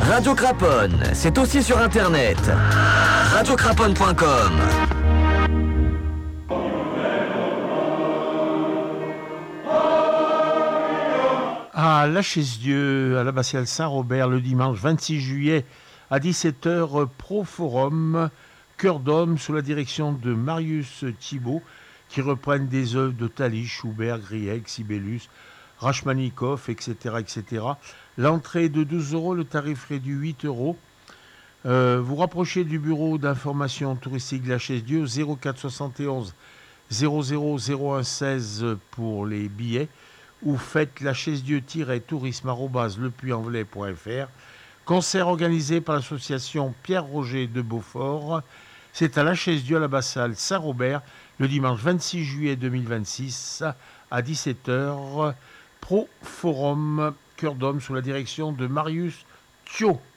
Radio Craponne, c'est aussi sur internet. radiocraponne.com. À la Chaise-Dieu, à l'abbatiale Saint-Robert, le dimanche 26 juillet à 17h, Pro Forum, Cœur d'homme, sous la direction de Marius Thibault, qui reprennent des œuvres de Thalys, Schubert, Grieg, Sibelius, Rachmaninoff, etc., etc. L'entrée est de 12 €, le tarif réduit 8 €. Vous rapprochez du bureau d'information touristique de la Chaise-Dieu au 04 71 00 01 16 pour les billets, ou faites la chaise-dieu-tourisme@lepuyanvelay.fr. Concert organisé par l'association Pierre-Roger de Beaufort. C'est à la Chaise-Dieu à l'abbatiale Saint-Robert, le dimanche 26 juillet 2026 à 17h. Pro Forum, Cœur d'homme, sous la direction de Marius Thibault.